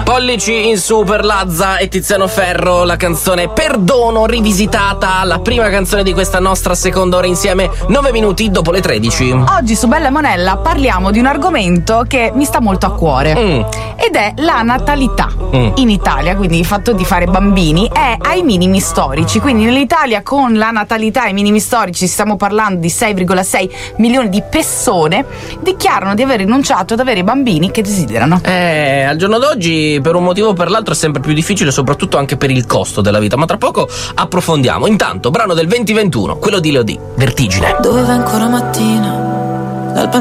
Pollici in su per Lazza e Tiziano Ferro, la canzone Perdono rivisitata, la prima canzone di questa nostra seconda ora insieme, 9 minuti dopo le 13. Oggi su Bella Monella parliamo di un argomento che mi sta molto a cuore ed è la natalità in Italia, quindi il fatto di fare bambini è ai minimi storici, quindi nell'Italia con la natalità ai minimi storici stiamo parlando di 6,6 milioni di persone dichiarano di aver rinunciato ad avere i bambini che desiderano. Al giorno d'oggi per un motivo o per l'altro è sempre più difficile, soprattutto anche per il costo della vita, ma tra poco approfondiamo. Intanto brano del 2021, quello di Elodie, Vertigine. Dove va ancora mattina, l'alba